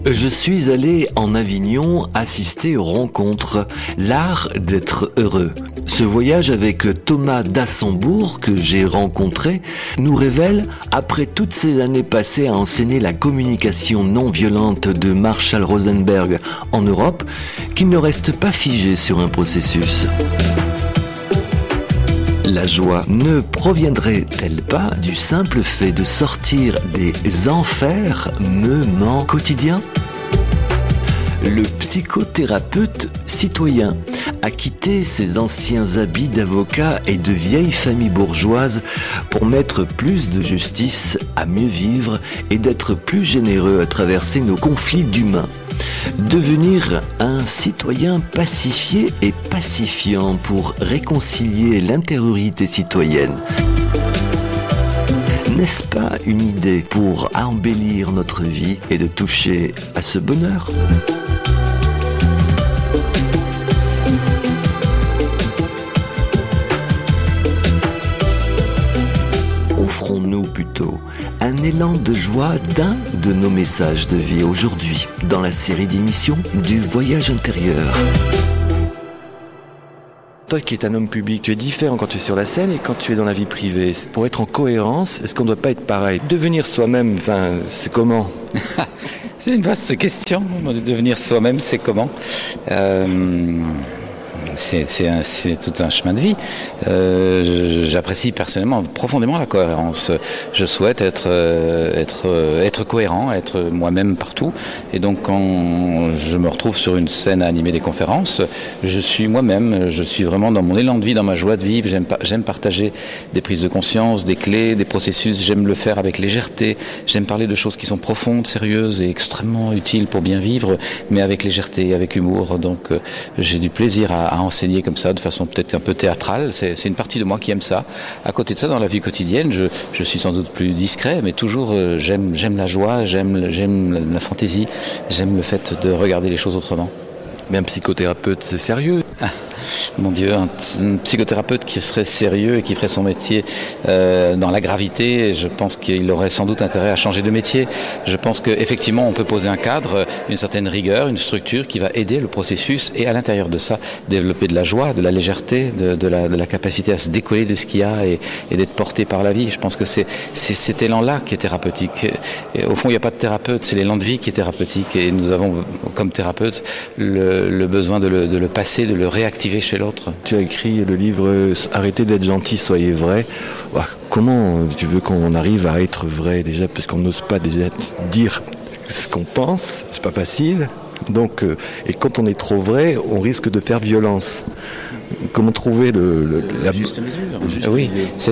Je suis allé en Avignon assister aux rencontres, l'art d'être heureux. Ce voyage avec Thomas Dassembourg que j'ai rencontré nous révèle, après toutes ces années passées à enseigner la communication non violente de Marshall Rosenberg en Europe, qu'il ne reste pas figé sur un processus. La joie ne proviendrait-elle pas du simple fait de sortir des enfermements quotidiens ? Le psychothérapeute citoyen a quitté ses anciens habits d'avocat et de vieille famille bourgeoise pour mettre plus de justice à mieux vivre et d'être plus généreux à traverser nos conflits d'humains. Devenir un citoyen pacifié et pacifiant pour réconcilier l'intériorité citoyenne. N'est-ce pas une idée pour embellir notre vie et de toucher à ce bonheur ? Offrons-nous plutôt un élan de joie d'un de nos messages de vie aujourd'hui dans la série d'émissions du voyage intérieur. Toi qui es un homme public, tu es différent quand tu es sur la scène et quand tu es dans la vie privée. Pour être en cohérence, est-ce qu'on ne doit pas être pareil ? Devenir soi-même, c'est comment ? C'est une vaste question. Devenir soi-même, c'est comment ? C'est tout un chemin de vie. J'apprécie personnellement profondément la cohérence. Je souhaite être cohérent, être moi-même partout. Et donc quand je me retrouve sur une scène à animer des conférences, je suis moi-même. Je suis vraiment dans mon élan de vie, dans ma joie de vivre. J'aime partager des prises de conscience, des clés, des processus. J'aime le faire avec légèreté. J'aime parler de choses qui sont profondes, sérieuses et extrêmement utiles pour bien vivre, mais avec légèreté, avec humour. Donc j'ai du plaisir à enseigner comme ça, de façon peut-être un peu théâtrale. C'est une partie de moi qui aime ça. À côté de ça, dans la vie quotidienne, je suis sans doute plus discret, mais toujours j'aime la joie, j'aime la fantaisie, j'aime le fait de regarder les choses autrement. Mais un psychothérapeute, c'est sérieux. Mon Dieu, un psychothérapeute qui serait sérieux et qui ferait son métier dans la gravité, je pense qu'il aurait sans doute intérêt à changer de métier. Je pense qu'effectivement, on peut poser un cadre, une certaine rigueur, une structure qui va aider le processus et à l'intérieur de ça, développer de la joie, de la légèreté, de la capacité à se décoller de ce qu'il y a et d'être porté par la vie. Je pense que c'est cet élan-là qui est thérapeutique. Et au fond, il n'y a pas de thérapeute, c'est l'élan de vie qui est thérapeutique et nous avons, comme thérapeute, le besoin de le passer, de le réactiver chez l'autre. Tu as écrit le livre « Arrêtez d'être gentil, soyez vrai ». Comment tu veux qu'on arrive à être vrai déjà, parce qu'on n'ose pas déjà dire ce qu'on pense, c'est pas facile. Donc, et quand on est trop vrai, on risque de faire violence. Comment trouver la juste mesure. Oui,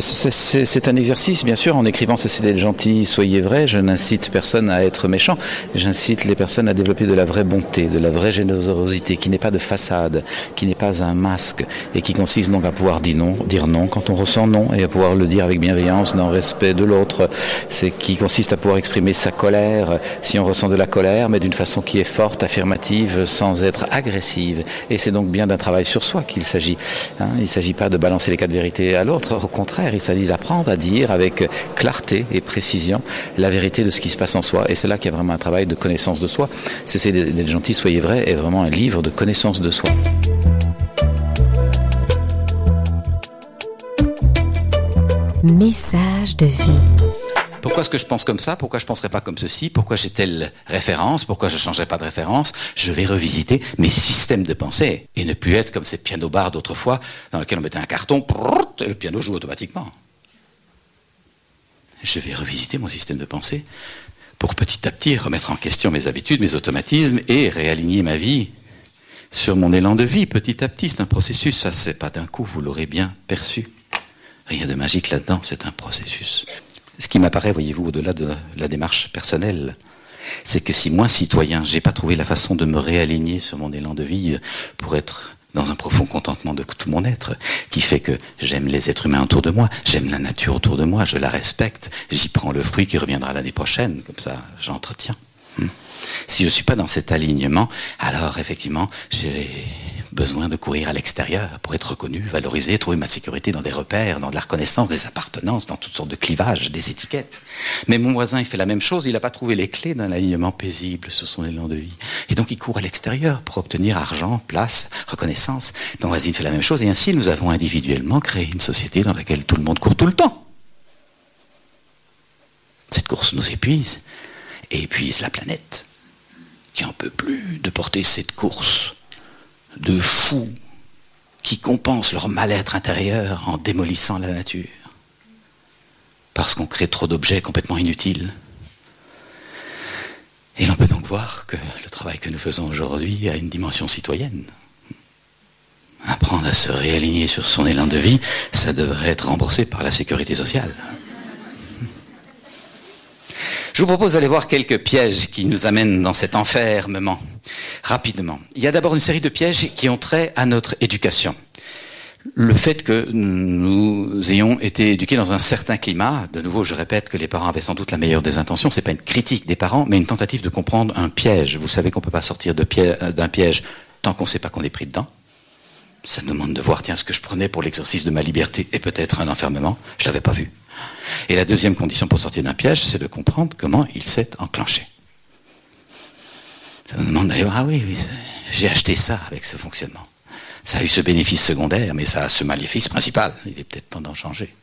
c'est un exercice, bien sûr. En écrivant Cessez d'être gentil, soyez vrai, je n'incite personne à être méchant. J'incite les personnes à développer de la vraie bonté, de la vraie générosité, qui n'est pas de façade, qui n'est pas un masque, et qui consiste donc à pouvoir dire non quand on ressent non, et à pouvoir le dire avec bienveillance, dans le respect de l'autre. C'est qui consiste à pouvoir exprimer sa colère, si on ressent de la colère, mais d'une façon qui est forte, affirmative, sans être agressive. Et c'est donc bien d'un travail sur soi qu'il s'agit. Il ne s'agit pas de balancer les quatre vérités à l'autre, au contraire, il s'agit d'apprendre à dire avec clarté et précision la vérité de ce qui se passe en soi. Et c'est là qu'il y a vraiment un travail de connaissance de soi. Cessez d'être gentil, soyez vrai est vraiment un livre de connaissance de soi. Message de vie. Pourquoi est-ce que je pense comme ça ? Pourquoi je ne penserais pas comme ceci ? Pourquoi j'ai telle référence ? Pourquoi je ne changerais pas de référence ? Je vais revisiter mes systèmes de pensée et ne plus être comme ces pianos-bars d'autrefois dans lesquels on mettait un carton et le piano joue automatiquement. Je vais revisiter mon système de pensée pour petit à petit remettre en question mes habitudes, mes automatismes et réaligner ma vie sur mon élan de vie petit à petit. C'est un processus, ça c'est pas d'un coup, vous l'aurez bien perçu. Rien de magique là-dedans, c'est un processus. Ce qui m'apparaît, voyez-vous, au-delà de la démarche personnelle, c'est que si moi, citoyen, j'ai pas trouvé la façon de me réaligner sur mon élan de vie pour être dans un profond contentement de tout mon être, qui fait que j'aime les êtres humains autour de moi, j'aime la nature autour de moi, je la respecte, j'y prends le fruit qui reviendra l'année prochaine, comme ça j'entretiens. Si je ne suis pas dans cet alignement, alors effectivement, j'ai besoin de courir à l'extérieur pour être reconnu, valorisé, trouver ma sécurité dans des repères, dans de la reconnaissance, des appartenances, dans toutes sortes de clivages, des étiquettes. Mais mon voisin, il fait la même chose, il n'a pas trouvé les clés d'un alignement paisible sur son élan de vie. Et donc il court à l'extérieur pour obtenir argent, place, reconnaissance. Mon voisin fait la même chose et ainsi nous avons individuellement créé une société dans laquelle tout le monde court tout le temps. Cette course nous épuise et épuise la planète, qui n'en peut plus de porter cette course de fous qui compensent leur mal-être intérieur en démolissant la nature. Parce qu'on crée trop d'objets complètement inutiles. Et l'on peut donc voir que le travail que nous faisons aujourd'hui a une dimension citoyenne. Apprendre à se réaligner sur son élan de vie, ça devrait être remboursé par la sécurité sociale. Je vous propose d'aller voir quelques pièges qui nous amènent dans cet enfermement, rapidement. Il y a d'abord une série de pièges qui ont trait à notre éducation. Le fait que nous ayons été éduqués dans un certain climat, de nouveau je répète que les parents avaient sans doute la meilleure des intentions, c'est pas une critique des parents, mais une tentative de comprendre un piège. Vous savez qu'on peut pas sortir d'un piège tant qu'on sait pas qu'on est pris dedans. Ça nous demande de voir, tiens, ce que je prenais pour l'exercice de ma liberté est peut-être un enfermement, je l'avais pas vu. Et la deuxième condition pour sortir d'un piège, c'est de comprendre comment il s'est enclenché. Ça nous demande d'aller voir, ah oui, j'ai acheté ça avec ce fonctionnement. Ça a eu ce bénéfice secondaire, mais ça a ce maléfice principal. Il est peut-être temps d'en changer.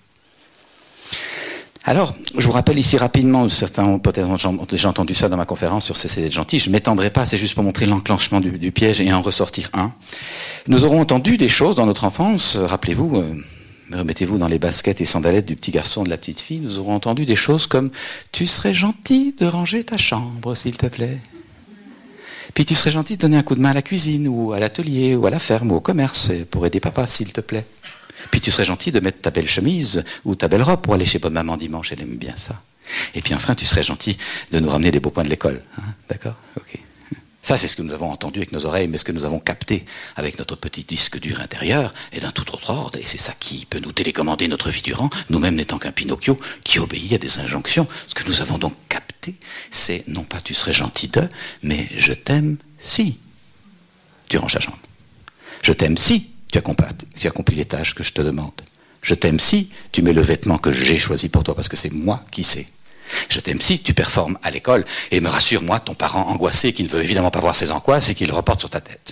Alors, je vous rappelle ici rapidement, certains ont peut-être déjà entendu ça dans ma conférence sur Cessez d'être gentil, je ne m'étendrai pas, c'est juste pour montrer l'enclenchement du piège et en ressortir un. Nous aurons entendu des choses dans notre enfance, rappelez-vous, remettez-vous dans les baskets et sandalettes du petit garçon, de la petite fille, nous aurons entendu des choses comme « Tu serais gentil de ranger ta chambre, s'il te plaît ». Puis tu serais gentil de donner un coup de main à la cuisine, ou à l'atelier, ou à la ferme, ou au commerce, pour aider papa, s'il te plaît. Puis tu serais gentil de mettre ta belle chemise, ou ta belle robe, pour aller chez bonne maman dimanche, elle aime bien ça. Et puis enfin, tu serais gentil de nous ramener des beaux points de l'école. Hein, d'accord ? Ok. Ça, c'est ce que nous avons entendu avec nos oreilles, mais ce que nous avons capté avec notre petit disque dur intérieur est d'un tout autre ordre, et c'est ça qui peut nous télécommander notre vie durant, nous-mêmes n'étant qu'un Pinocchio qui obéit à des injonctions. Ce que nous avons donc capté, c'est non pas tu serais gentil de, mais je t'aime si tu ranges ta chambre. Je t'aime si tu accomplis les tâches que je te demande. Je t'aime si tu mets le vêtement que j'ai choisi pour toi, parce que c'est moi qui sais. Je t'aime si tu performes à l'école, et me rassure, moi, ton parent angoissé qui ne veut évidemment pas voir ses angoisses et qui le reporte sur ta tête.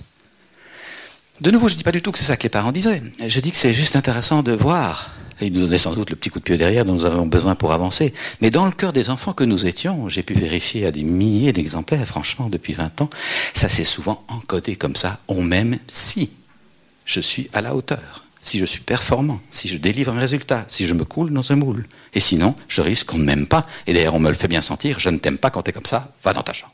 De nouveau, je ne dis pas du tout que c'est ça que les parents disaient. Je dis que c'est juste intéressant de voir, et ils nous donnaient sans doute le petit coup de pied derrière dont nous avons besoin pour avancer. Mais dans le cœur des enfants que nous étions, j'ai pu vérifier à des milliers d'exemplaires, franchement, depuis 20 ans, ça s'est souvent encodé comme ça. On m'aime si je suis à la hauteur, si je suis performant, si je délivre un résultat, si je me coule dans un moule. Et sinon, je risque qu'on ne m'aime pas. Et d'ailleurs, on me le fait bien sentir, je ne t'aime pas quand t'es comme ça, va dans ta chambre.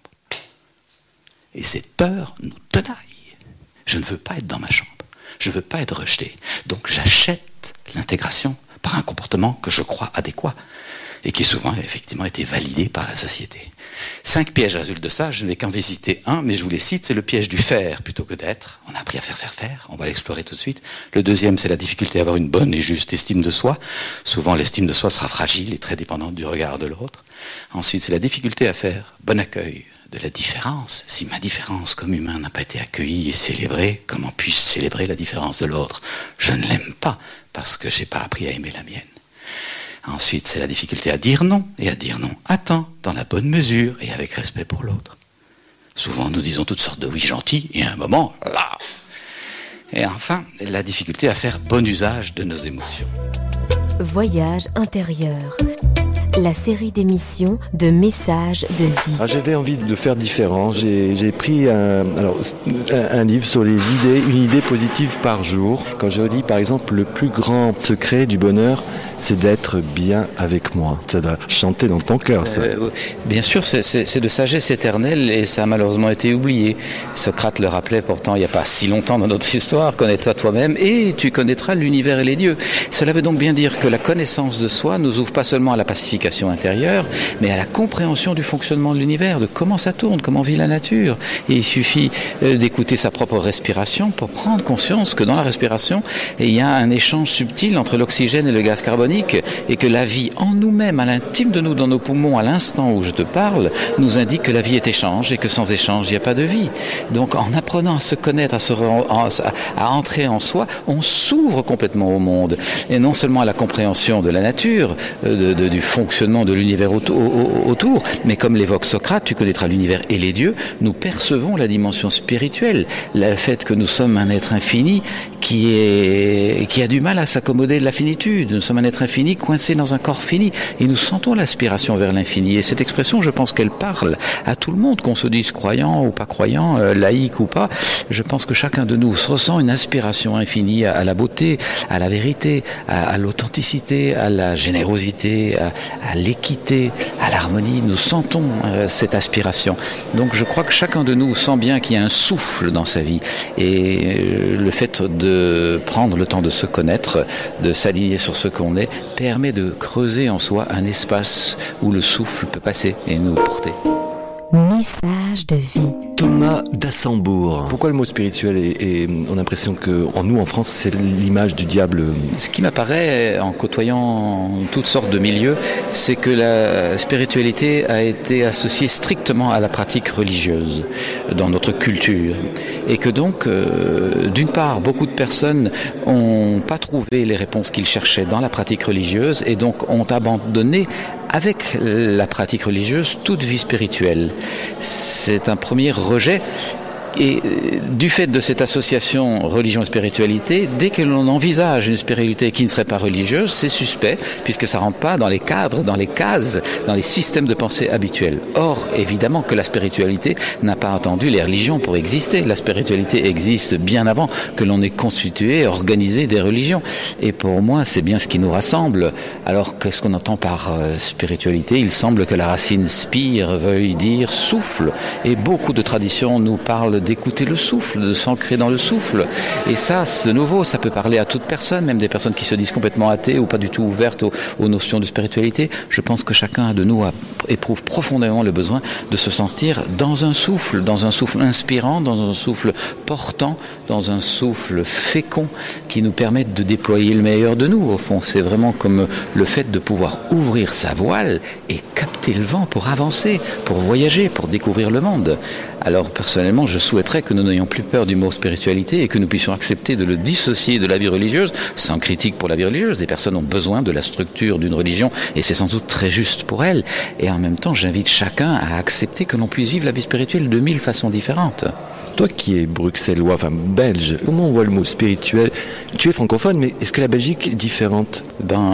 Et cette peur nous tenaille. Je ne veux pas être dans ma chambre. Je ne veux pas être rejeté. Donc j'achète l'intégration par un comportement que je crois adéquat et qui souvent effectivement été validé par la société. 5 pièges résultent de ça, je ne vais qu'en visiter un, mais je vous les cite, c'est le piège du faire plutôt que d'être. On a appris à faire, on va l'explorer tout de suite. Le deuxième, c'est la difficulté à avoir une bonne et juste estime de soi. Souvent l'estime de soi sera fragile et très dépendante du regard de l'autre. Ensuite, c'est la difficulté à faire bon accueil de la différence. Si ma différence comme humain n'a pas été accueillie et célébrée, comment puis-je célébrer la différence de l'autre ? Je ne l'aime pas parce que je n'ai pas appris à aimer la mienne. Ensuite, c'est la difficulté à dire non, et à dire non à temps, dans la bonne mesure, et avec respect pour l'autre. Souvent, nous disons toutes sortes de oui gentils, et à un moment, là. Et enfin, la difficulté à faire bon usage de nos émotions. Voyage intérieur. La série d'émissions de messages de vie. J'avais envie de faire différent. J'ai pris un livre sur les idées, une idée positive par jour. Quand je lis par exemple, le plus grand secret du bonheur, c'est d'être bien avec moi. Ça doit chanter dans ton cœur, ça. Bien sûr, c'est de sagesse éternelle et ça a malheureusement été oublié. Socrate le rappelait pourtant il n'y a pas si longtemps dans notre histoire. Connais-toi toi-même et tu connaîtras l'univers et les dieux. Cela veut donc bien dire que la connaissance de soi nous ouvre pas seulement à la pacification purification intérieure, mais à la compréhension du fonctionnement de l'univers, de comment ça tourne, comment vit la nature. Et il suffit d'écouter sa propre respiration pour prendre conscience que dans la respiration, il y a un échange subtil entre l'oxygène et le gaz carbonique, et que la vie en nous-mêmes, à l'intime de nous, dans nos poumons, à l'instant où je te parle, nous indique que la vie est échange et que sans échange, il n'y a pas de vie. Donc en apprenant à se connaître, à entrer en soi, on s'ouvre complètement au monde. Et non seulement à la compréhension de la nature, du fonctionnement de l'univers autour, mais comme l'évoque Socrate, tu connaîtras l'univers et les dieux, nous percevons la dimension spirituelle, le fait que nous sommes un être infini qui a du mal à s'accommoder de la finitude. Nous sommes un être infini coincé dans un corps fini et nous sentons l'aspiration vers l'infini. Et cette expression, je pense qu'elle parle à tout le monde, qu'on se dise croyant ou pas croyant, laïque ou pas. Je pense que chacun de nous ressent une aspiration infinie à la beauté, à la vérité, à l'authenticité, à la générosité, à l'équité, à l'harmonie. Nous sentons cette aspiration. Donc je crois que chacun de nous sent bien qu'il y a un souffle dans sa vie. Et le fait de prendre le temps de se connaître, de s'aligner sur ce qu'on est, permet de creuser en soi un espace où le souffle peut passer et nous porter. Message de vie. Thomas d'Assembourg. Pourquoi le mot spirituel et on a l'impression que nous en France c'est l'image du diable? Ce qui m'apparaît en côtoyant toutes sortes de milieux, c'est que la spiritualité a été associée strictement à la pratique religieuse dans notre culture et que donc d'une part beaucoup de personnes n'ont pas trouvé les réponses qu'ils cherchaient dans la pratique religieuse et donc ont abandonné avec la pratique religieuse toute vie spirituelle. C'est un premier rejet. Et du fait de cette association religion et spiritualité, dès que l'on envisage une spiritualité qui ne serait pas religieuse, c'est suspect, puisque ça ne rentre pas dans les cadres, dans les cases, dans les systèmes de pensée habituels. Or, évidemment que la spiritualité n'a pas attendu les religions pour exister. La spiritualité existe bien avant que l'on ait constitué, organisé des religions. Et pour moi, c'est bien ce qui nous rassemble. Alors, qu'est-ce qu'on entend par spiritualité? Il semble que la racine spire veuille dire souffle. Et beaucoup de traditions nous parlent d'écouter le souffle, de s'ancrer dans le souffle. Et ça, de nouveau, ça peut parler à toute personne, même des personnes qui se disent complètement athées ou pas du tout ouvertes aux notions de spiritualité. Je pense que chacun de nous éprouve profondément le besoin de se sentir dans un souffle inspirant, dans un souffle portant, dans un souffle fécond qui nous permette de déployer le meilleur de nous. Au fond, c'est vraiment comme le fait de pouvoir ouvrir sa voile et capter le vent pour avancer, pour voyager, pour découvrir le monde. Alors personnellement, je souhaiterais que nous n'ayons plus peur du mot spiritualité et que nous puissions accepter de le dissocier de la vie religieuse, sans critique pour la vie religieuse. Les personnes ont besoin de la structure d'une religion et c'est sans doute très juste pour elles. Et en même temps, j'invite chacun à accepter que l'on puisse vivre la vie spirituelle de 1000 façons différentes. Toi qui es bruxellois, enfin belge, comment on voit le mot spirituel? Tu es francophone, mais est-ce que la Belgique est différente?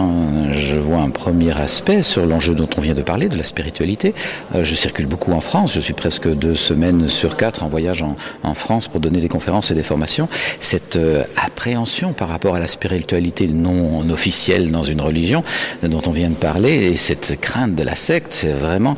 Je vois un premier aspect sur l'enjeu dont on vient de parler, de la spiritualité. Je circule beaucoup en France, je suis presque 2 semaines sur 4 en voyage en France pour donner des conférences et des formations. Cette appréhension par rapport à la spiritualité non officielle dans une religion dont on vient de parler, et cette crainte de la secte, c'est vraiment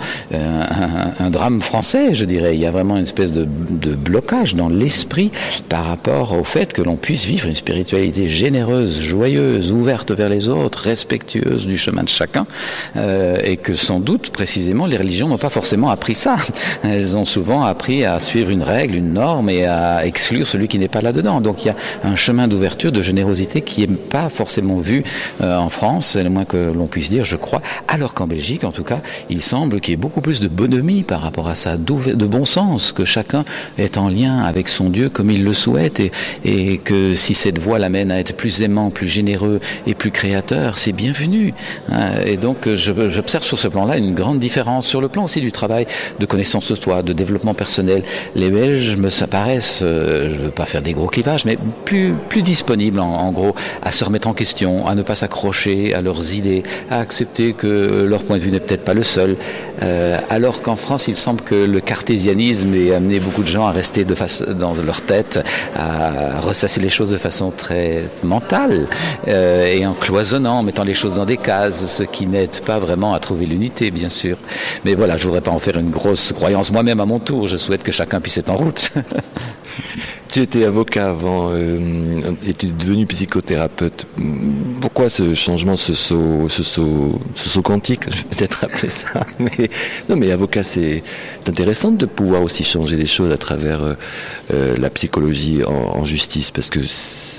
un drame français, je dirais. Il y a vraiment une espèce de blocage dans l'esprit par rapport au fait que l'on puisse vivre une spiritualité généreuse, joyeuse, ouverte vers les autres, respectueuse du chemin de chacun, et que sans doute, précisément, les religions n'ont pas forcément appris ça. Elles ont souvent appris à suivre une règle, une norme, et à exclure celui qui n'est pas là-dedans. Donc il y a un chemin d'ouverture, de générosité qui n'est pas forcément vu en France, c'est le moins que l'on puisse dire, je crois, alors qu'en Belgique, en tout cas, il semble qu'il y ait beaucoup plus de bonhomie par rapport à ça, de bon sens, que chacun est en lien avec son Dieu comme il le souhaite et que si cette voie l'amène à être plus aimant, plus généreux et plus créateur, c'est bienvenu. Et donc j'observe sur ce plan-là une grande différence sur le plan aussi du travail de connaissance de soi, de développement personnel. Les Belges me paraissent, je ne veux pas faire des gros clivages, mais plus disponibles en gros à se remettre en question, à ne pas s'accrocher à leurs idées, à accepter que leur point de vue n'est peut-être pas le seul. Alors qu'en France, il semble que le cartésianisme ait amené beaucoup de gens à rester dans leur tête, à ressasser les choses de façon très mentale et en cloisonnant, en mettant les choses dans des cases, ce qui n'aide pas vraiment à trouver l'unité, bien sûr. Mais voilà, je voudrais pas en faire une grosse croyance moi-même à mon tour. Je souhaite que chacun puisse être en route. Tu étais avocat avant et tu es devenu psychothérapeute. Pourquoi ce changement, ce saut quantique, je vais peut-être appeler ça. Mais avocat, c'est intéressant de pouvoir aussi changer les choses à travers la psychologie en justice, parce que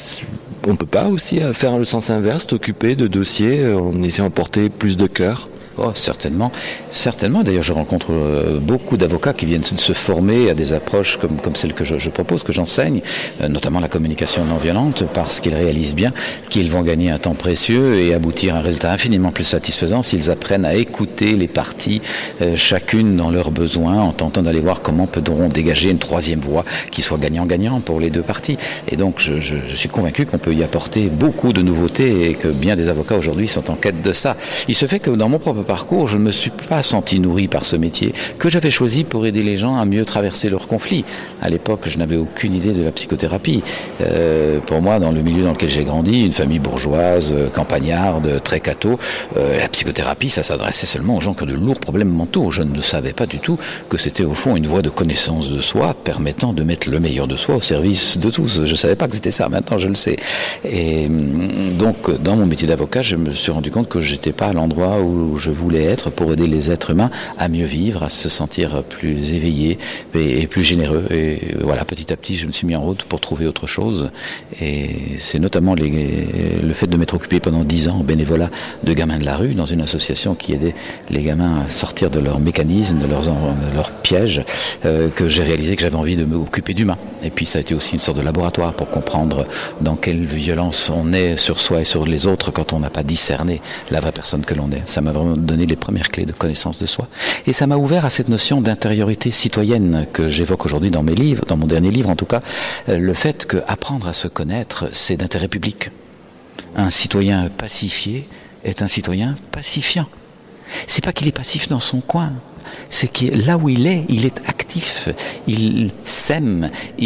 on peut pas aussi faire le sens inverse, t'occuper de dossiers en essayant de porter plus de cœur. Oh, certainement. D'ailleurs, je rencontre beaucoup d'avocats qui viennent se former à des approches comme celles que je propose, que j'enseigne, notamment la communication non violente, parce qu'ils réalisent bien qu'ils vont gagner un temps précieux et aboutir à un résultat infiniment plus satisfaisant s'ils apprennent à écouter les parties, chacune dans leurs besoins, en tentant d'aller voir comment peut-on dégager une troisième voie qui soit gagnant-gagnant pour les deux parties. Et donc, je suis convaincu qu'on peut y apporter beaucoup de nouveautés et que bien des avocats aujourd'hui sont en quête de ça. Il se fait que dans mon propre parcours, je ne me suis pas senti nourri par ce métier que j'avais choisi pour aider les gens à mieux traverser leurs conflits. À l'époque, je n'avais aucune idée de la psychothérapie. Pour moi, dans le milieu dans lequel j'ai grandi, une famille bourgeoise, campagnarde, très catho, la psychothérapie, ça s'adressait seulement aux gens qui ont de lourds problèmes mentaux. Je ne savais pas du tout que c'était au fond une voie de connaissance de soi permettant de mettre le meilleur de soi au service de tous. Je ne savais pas que c'était ça, maintenant je le sais. Et donc, dans mon métier d'avocat, je me suis rendu compte que je n'étais pas à l'endroit où je voulais être pour aider les êtres humains à mieux vivre, à se sentir plus éveillés et plus généreux. Et voilà, petit à petit, je me suis mis en route pour trouver autre chose. Et c'est notamment le fait de m'être occupé pendant 10 ans au bénévolat de gamins de la rue, dans une association qui aidait les gamins à sortir de leurs mécanismes, de leurs pièges, que j'ai réalisé que j'avais envie de m'occuper d'humains. Et puis ça a été aussi une sorte de laboratoire pour comprendre dans quelle violence on est sur soi et sur les autres quand on n'a pas discerné la vraie personne que l'on est. Ça m'a vraiment donné les premières clés de connaissance de soi. Et ça m'a ouvert à cette notion d'intériorité citoyenne que j'évoque aujourd'hui dans mes livres, dans mon dernier livre en tout cas, le fait qu'apprendre à se connaître, c'est d'intérêt public. Un citoyen pacifié est un citoyen pacifiant. C'est pas qu'il est passif dans son coin, c'est que là où il est actif, il sème,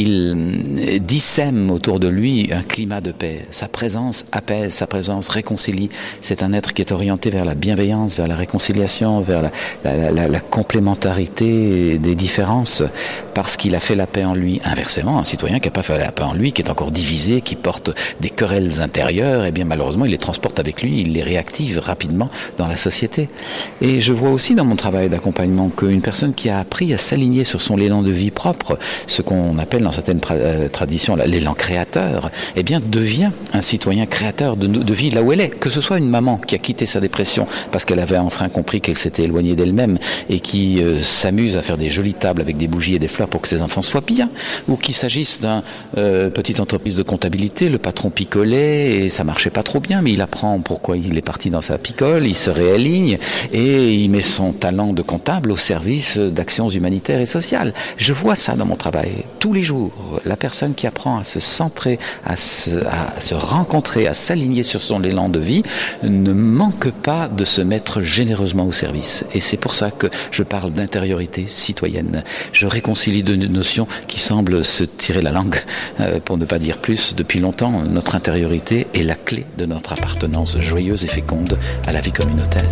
il dissème autour de lui un climat de paix. Sa présence apaise, sa présence réconcilie. C'est un être qui est orienté vers la bienveillance, vers la réconciliation, vers la complémentarité des différences, parce qu'il a fait la paix en lui. Inversement, un citoyen qui n'a pas fait la paix en lui, qui est encore divisé, qui porte des querelles intérieures, eh bien malheureusement il les transporte avec lui, il les réactive rapidement dans la société. Et je vois aussi dans mon travail d'accompagnement qu'une personne qui a appris à s'aligner sur son élan de vie propre, ce qu'on appelle dans certaines traditions l'élan créateur, eh bien devient un citoyen créateur de vie là où elle est. Que ce soit une maman qui a quitté sa dépression parce qu'elle avait enfin compris qu'elle s'était éloignée d'elle-même et qui s'amuse à faire des jolies tables avec des bougies et des fleurs pour que ses enfants soient bien, ou qu'il s'agisse d'une petite entreprise de comptabilité, le patron picolait et ça marchait pas trop bien, mais il apprend pourquoi il est parti dans sa picole, il se réaligne et il met son talent de comptable au service d'actions humanitaires et sociales. Je vois ça dans mon travail tous les jours. La personne qui apprend à se centrer, à se rencontrer, à s'aligner sur son élan de vie ne manque pas de se mettre généreusement au service. Et c'est pour ça que je parle d'intériorité citoyenne. Je réconcilie deux notions qui semblent se tirer la langue, pour ne pas dire plus. Depuis longtemps, notre intériorité est la clé de notre appartenance joyeuse et féconde à la vie communautaire.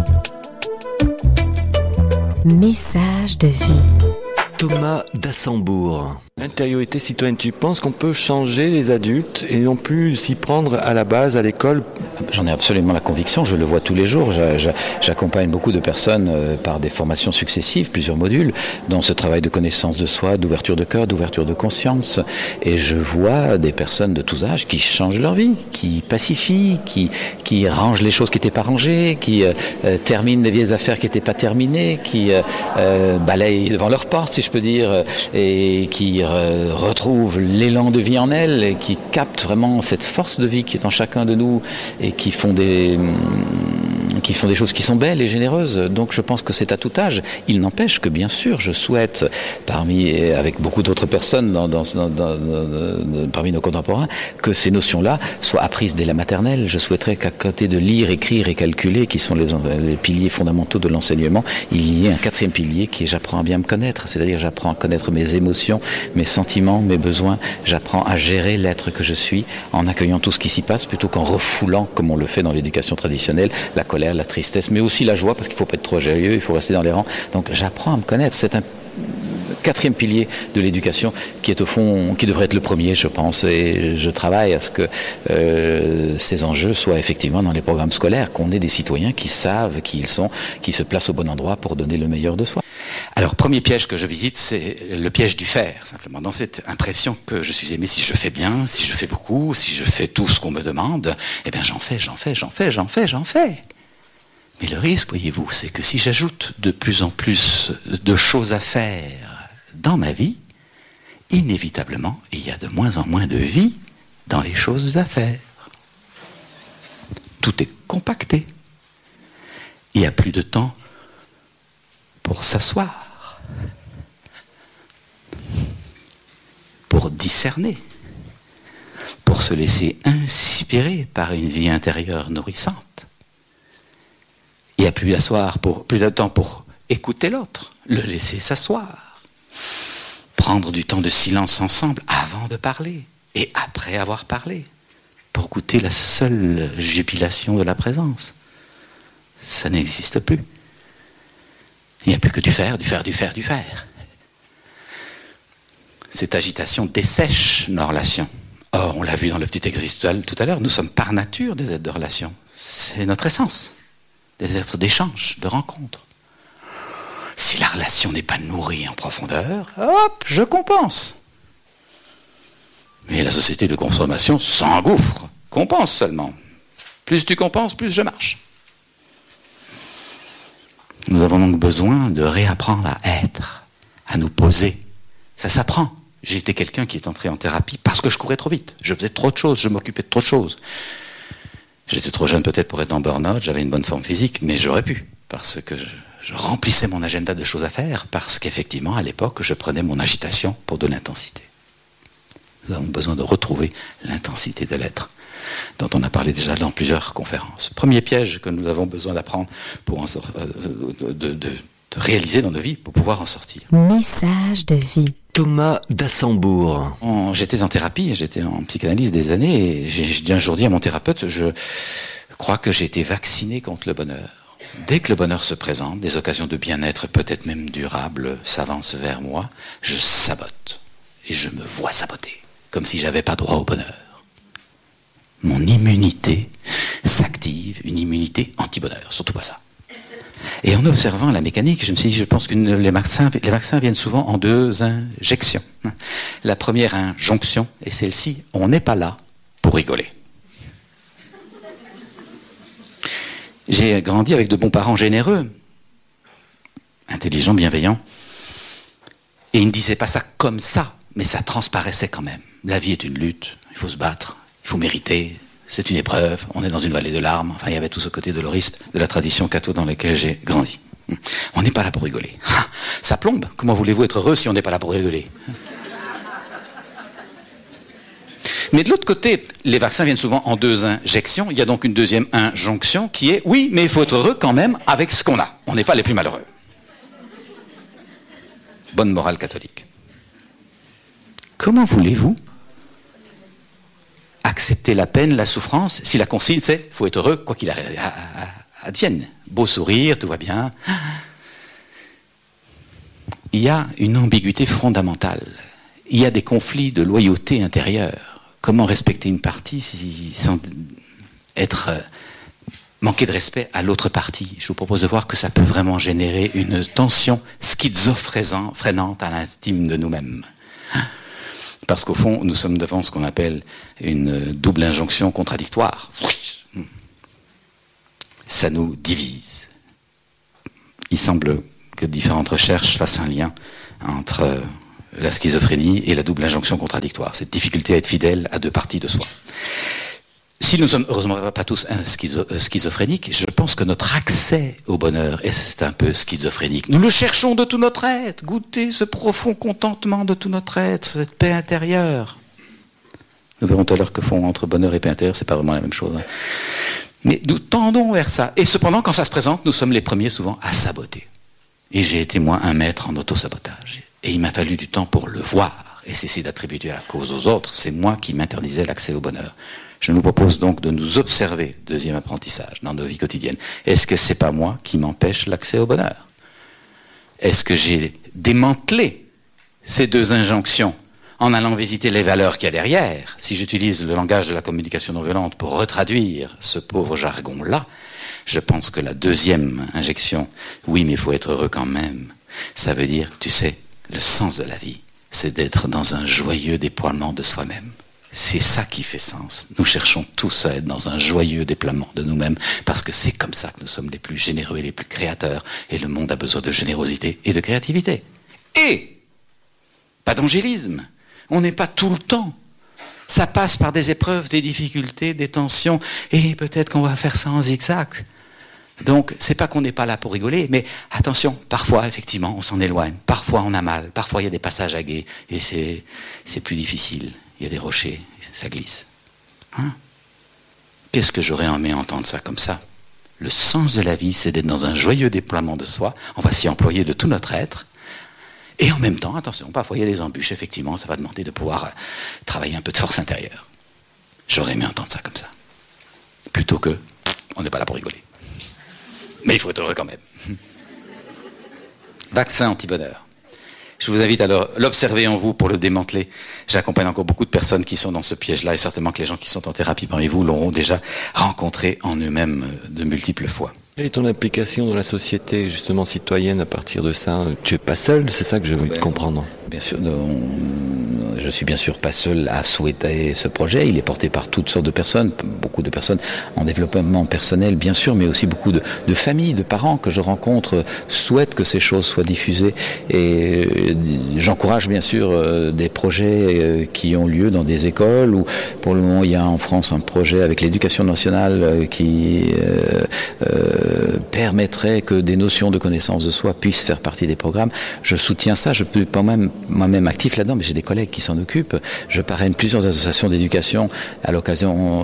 Message de vie. Thomas d'Assembourg. Intériorité citoyenne, tu penses qu'on peut changer les adultes et non plus s'y prendre à la base, à l'école? J'en ai absolument la conviction, je le vois tous les jours. J'accompagne beaucoup de personnes par des formations successives, plusieurs modules, dans ce travail de connaissance de soi, d'ouverture de cœur, d'ouverture de conscience. Et je vois des personnes de tous âges qui changent leur vie, qui pacifient, qui rangent les choses qui n'étaient pas rangées, qui terminent des vieilles affaires qui n'étaient pas terminées, qui balayent devant leur porte, si je peux dire, et qui retrouvent l'élan de vie en elles et qui captent vraiment cette force de vie qui est en chacun de nous et qui font des choses qui sont belles et généreuses. Donc je pense que c'est à tout âge. Il n'empêche que bien sûr je souhaite, avec beaucoup d'autres personnes parmi nos contemporains, que ces notions-là soient apprises dès la maternelle. Je souhaiterais qu'à côté de lire, écrire et calculer, qui sont les piliers fondamentaux de l'enseignement, il y ait un quatrième pilier qui est j'apprends à bien me connaître. C'est-à-dire j'apprends à connaître mes émotions, mes sentiments, mes besoins. J'apprends à gérer l'être que je suis en accueillant tout ce qui s'y passe plutôt qu'en refoulant, comme on le fait dans l'éducation traditionnelle, la colère, la tristesse, mais aussi la joie, parce qu'il ne faut pas être trop joyeux, il faut rester dans les rangs. Donc j'apprends à me connaître. C'est un quatrième pilier de l'éducation qui est au fond, qui devrait être le premier, je pense. Et je travaille à ce que ces enjeux soient effectivement dans les programmes scolaires, qu'on ait des citoyens qui savent qui ils sont, qui se placent au bon endroit pour donner le meilleur de soi. Alors, premier piège que je visite, c'est le piège du faire, simplement. Dans cette impression que je suis aimé si je fais bien, si je fais beaucoup, si je fais tout ce qu'on me demande, eh bien j'en fais. Mais le risque, voyez-vous, c'est que si j'ajoute de plus en plus de choses à faire dans ma vie, inévitablement, il y a de moins en moins de vie dans les choses à faire. Tout est compacté. Il n'y a plus de temps pour s'asseoir, pour discerner, pour se laisser inspirer par une vie intérieure nourrissante. Il n'y a plus de temps pour écouter l'autre, le laisser s'asseoir, prendre du temps de silence ensemble avant de parler et après avoir parlé, pour goûter la seule jubilation de la présence. Ça n'existe plus. Il n'y a plus que du faire. Cette agitation dessèche nos relations. Or, on l'a vu dans le petit exercice tout à l'heure, nous sommes par nature des êtres de relation. C'est notre essence, des êtres d'échange, de rencontre. Si la relation n'est pas nourrie en profondeur, hop, je compense. Mais la société de consommation s'engouffre, compense seulement. Plus tu compenses, plus je marche. Nous avons donc besoin de réapprendre à être, à nous poser. Ça s'apprend. J'ai été quelqu'un qui est entré en thérapie parce que je courais trop vite. Je faisais trop de choses, je m'occupais de trop de choses. J'étais trop jeune peut-être pour être en burn-out, j'avais une bonne forme physique, mais j'aurais pu. Parce que je remplissais mon agenda de choses à faire, parce qu'effectivement, à l'époque, je prenais mon agitation pour de l'intensité. Nous avons besoin de retrouver l'intensité de l'être, dont on a parlé déjà dans plusieurs conférences. Premier piège que nous avons besoin d'apprendre pour de réaliser dans nos vies, pour pouvoir en sortir. Message de vie. Thomas d'Assembourg. J'étais en thérapie, j'étais en psychanalyse des années, et j'ai un jour dit à mon thérapeute, je crois que j'ai été vacciné contre le bonheur. Dès que le bonheur se présente, des occasions de bien-être, peut-être même durables, s'avancent vers moi, je sabote. Et je me vois saboter, comme si j'avais pas droit au bonheur. Mon immunité s'active, une immunité anti-bonheur, surtout pas ça. Et en observant la mécanique, je me suis dit, je pense que les vaccins viennent souvent en 2 injections. La première injonction, et celle-ci, on n'est pas là pour rigoler. J'ai grandi avec de bons parents généreux, intelligents, bienveillants, et ils ne disaient pas ça comme ça, mais ça transparaissait quand même. La vie est une lutte, il faut se battre, il faut mériter, c'est une épreuve, on est dans une vallée de larmes, enfin il y avait tout ce côté doloriste de la tradition catho dans laquelle j'ai grandi. On n'est pas là pour rigoler. Ah, ça plombe, comment voulez-vous être heureux si on n'est pas là pour rigoler ? Mais de l'autre côté, les vaccins viennent souvent en 2 injections. Il y a donc une deuxième injonction qui est, oui, mais il faut être heureux quand même avec ce qu'on a. On n'est pas les plus malheureux. Bonne morale catholique. Comment voulez-vous accepter la peine, la souffrance, si la consigne c'est, il faut être heureux, quoi qu'il advienne. Beau sourire, tout va bien. Il y a une ambiguïté fondamentale. Il y a des conflits de loyauté intérieure. Comment respecter une partie sans manquer de respect à l'autre partie ? Je vous propose de voir que ça peut vraiment générer une tension schizophrénante à l'intime de nous-mêmes. Parce qu'au fond, nous sommes devant ce qu'on appelle une double injonction contradictoire. Ça nous divise. Il semble que différentes recherches fassent un lien entre la schizophrénie et la double injonction contradictoire, cette difficulté à être fidèle à 2 parties de soi. Si nous ne sommes heureusement pas tous schizophréniques, je pense que notre accès au bonheur est un peu schizophrénique. Nous le cherchons de tout notre être, goûter ce profond contentement de tout notre être, cette paix intérieure. Nous verrons tout à l'heure que font entre bonheur et paix intérieure, c'est pas vraiment la même chose. Mais nous tendons vers ça. Et cependant, quand ça se présente, nous sommes les premiers souvent à saboter. Et j'ai été moi un maître en autosabotage. Et il m'a fallu du temps pour le voir et cesser d'attribuer la cause aux autres. C'est moi qui m'interdisais l'accès au bonheur. Je nous propose donc de nous observer, deuxième apprentissage, dans nos vies quotidiennes. Est-ce que c'est pas moi qui m'empêche l'accès au bonheur ? Est-ce que j'ai démantelé ces deux injonctions en allant visiter les valeurs qu'il y a derrière, si j'utilise le langage de la communication non violente pour retraduire ce pauvre jargon-là, je pense que la deuxième injection, oui, mais il faut être heureux quand même, ça veut dire, tu sais, le sens de la vie, c'est d'être dans un joyeux déploiement de soi-même. C'est ça qui fait sens. Nous cherchons tous à être dans un joyeux déploiement de nous-mêmes parce que c'est comme ça que nous sommes les plus généreux et les plus créateurs et le monde a besoin de générosité et de créativité. Et pas d'angélisme. On n'est pas tout le temps. Ça passe par des épreuves, des difficultés, des tensions et peut-être qu'on va faire ça en zigzag. Donc, c'est pas qu'on n'est pas là pour rigoler, mais attention, parfois, effectivement, on s'en éloigne. Parfois, on a mal. Parfois, il y a des passages à gué et c'est plus difficile. Il y a des rochers, ça glisse. Hein? Qu'est-ce que j'aurais aimé entendre ça comme ça? Le sens de la vie, c'est d'être dans un joyeux déploiement de soi. On va s'y employer de tout notre être. Et en même temps, attention, parfois il y a des embûches, effectivement, ça va demander de pouvoir travailler un peu de force intérieure. J'aurais aimé entendre ça comme ça. Plutôt que, on n'est pas là pour rigoler. Mais il faut être heureux quand même. Vaccin anti-bonheur. Je vous invite à l'observer en vous pour le démanteler. J'accompagne encore beaucoup de personnes qui sont dans ce piège-là et certainement que les gens qui sont en thérapie parmi vous l'auront déjà rencontré en eux-mêmes de multiples fois. Quelle est ton application dans la société, justement, citoyenne à partir de ça? Tu n'es pas seul, c'est ça que j'ai envie de comprendre. Bien sûr, je suis bien sûr pas seul à souhaiter ce projet. Il est porté par toutes sortes de personnes, beaucoup de personnes en développement personnel, bien sûr, mais aussi beaucoup de familles, de parents que je rencontre souhaitent que ces choses soient diffusées. Et j'encourage bien sûr des projets qui ont lieu dans des écoles où, pour le moment, il y a en France un projet avec l'éducation nationale qui permettrait que des notions de connaissance de soi puissent faire partie des programmes. Je soutiens ça, je peux pas moi-même actif là-dedans, mais j'ai des collègues qui s'en occupent. Je parraine plusieurs associations d'éducation à l'occasion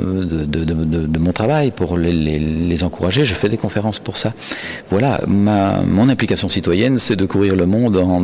de mon travail pour les encourager. Je fais des conférences pour ça. Voilà, mon implication citoyenne, c'est de courir le monde en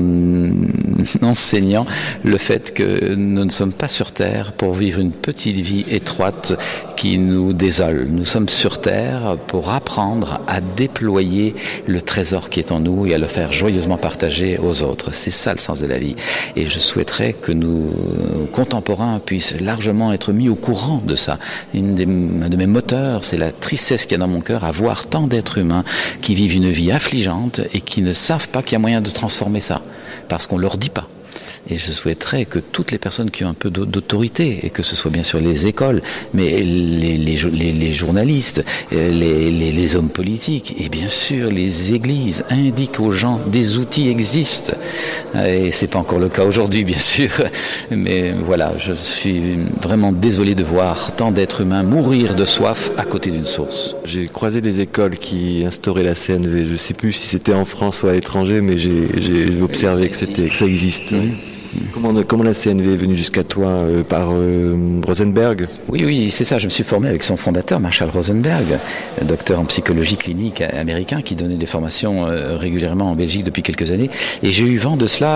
enseignant le fait que nous ne sommes pas sur Terre pour vivre une petite vie étroite qui nous désole. Nous sommes sur Terre pour apprendre à déployer le trésor qui est en nous et à le faire joyeusement partager aux autres. C'est ça le sens de la vie. Et je souhaiterais que nos contemporains puissent largement être mis au courant de ça. Un de mes moteurs, c'est la tristesse qu'il y a dans mon cœur à voir tant d'êtres humains qui vivent une vie affligeante et qui ne savent pas qu'il y a moyen de transformer ça. Parce qu'on leur dit pas. Et je souhaiterais que toutes les personnes qui ont un peu d'autorité, et que ce soit bien sûr les écoles, mais les journalistes, les hommes politiques, et bien sûr les églises, indiquent aux gens des outils existent. Et c'est pas encore le cas aujourd'hui, bien sûr. Mais voilà, je suis vraiment désolé de voir tant d'êtres humains mourir de soif à côté d'une source. J'ai croisé des écoles qui instauraient la CNV. Je sais plus si c'était en France ou à l'étranger, mais j'ai observé que ça existe. Oui. Comment la CNV est venue jusqu'à toi par Rosenberg? Oui, c'est ça. Je me suis formé avec son fondateur, Marshall Rosenberg, docteur en psychologie clinique américain qui donnait des formations régulièrement en Belgique depuis quelques années. Et j'ai eu vent de cela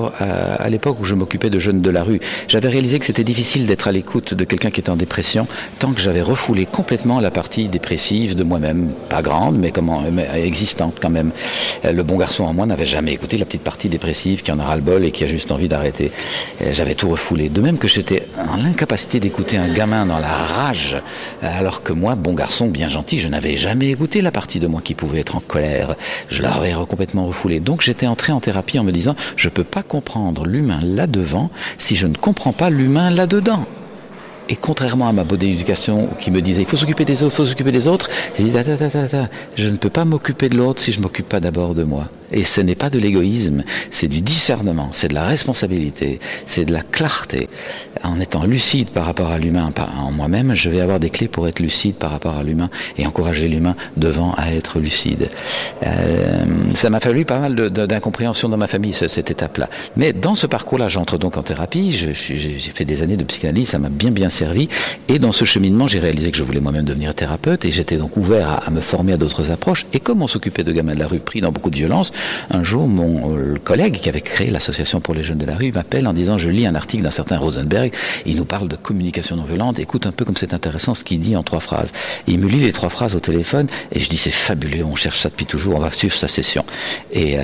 à l'époque où je m'occupais de jeunes de la rue. J'avais réalisé que c'était difficile d'être à l'écoute de quelqu'un qui était en dépression tant que j'avais refoulé complètement la partie dépressive de moi-même. Pas grande, mais existante quand même. Le bon garçon en moi n'avait jamais écouté la petite partie dépressive qui en a ras-le-bol et qui a juste envie d'arrêter. J'avais tout refoulé. De même que j'étais en l'incapacité d'écouter un gamin dans la rage, alors que moi, bon garçon, bien gentil, je n'avais jamais écouté la partie de moi qui pouvait être en colère. Je l'avais complètement refoulé. Donc j'étais entré en thérapie en me disant, je peux pas comprendre l'humain là-devant si je ne comprends pas l'humain là-dedans. Et contrairement à ma bonne éducation qui me disait il faut s'occuper des autres, j'ai dit je ne peux pas m'occuper de l'autre si je ne m'occupe pas d'abord de moi. Et ce n'est pas de l'égoïsme, c'est du discernement, c'est de la responsabilité, c'est de la clarté. En étant lucide par rapport à l'humain, en moi-même, je vais avoir des clés pour être lucide par rapport à l'humain et encourager l'humain devant à être lucide. Ça m'a fallu pas mal d'incompréhension dans ma famille, cette étape-là. Mais dans ce parcours-là, j'entre donc en thérapie, j'ai fait des années de psychanalyse, ça m'a bien servi. Et dans ce cheminement, j'ai réalisé que je voulais moi-même devenir thérapeute et j'étais donc ouvert à me former à d'autres approches. Et comme on s'occupait de gamins de la rue pris dans beaucoup de violence, un jour, mon collègue qui avait créé l'association pour les jeunes de la rue m'appelle en disant je lis un article d'un certain Rosenberg. Il nous parle de communication non violente. Écoute un peu comme c'est intéressant ce qu'il dit en 3 phrases. Et il me lit les 3 phrases au téléphone et je dis c'est fabuleux, on cherche ça depuis toujours, on va suivre sa session. Et